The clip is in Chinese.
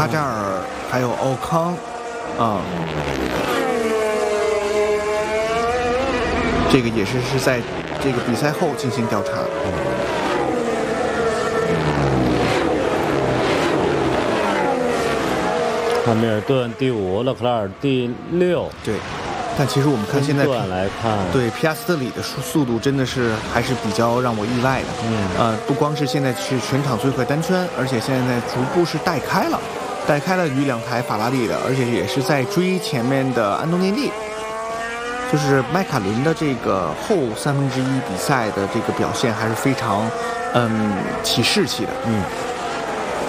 卡扎尔还有奥康啊，这个也是在这个比赛后进行调查。 汉密尔顿第5，勒克莱尔第6。 对，但其实我们看现在来看， 对皮亚斯特里的速度真的是还是比较让我意外的。不光是现在是全场最快单圈，而且现在逐步是带开了于2台法拉利的，而且也是在追前面的安东内利。就是迈凯伦的这个后1/3比赛的这个表现还是非常起士气的。